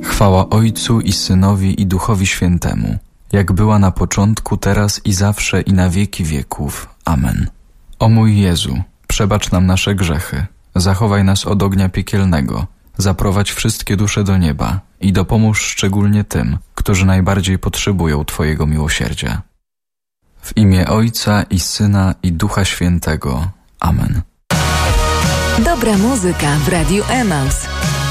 Chwała Ojcu i Synowi i Duchowi Świętemu, jak była na początku, teraz i zawsze i na wieki wieków. Amen. O mój Jezu, przebacz nam nasze grzechy, zachowaj nas od ognia piekielnego, zaprowadź wszystkie dusze do nieba i dopomóż szczególnie tym, którzy najbardziej potrzebują Twojego miłosierdzia. W imię Ojca i Syna i Ducha Świętego. Amen. Dobra muzyka w Radiu Emaus.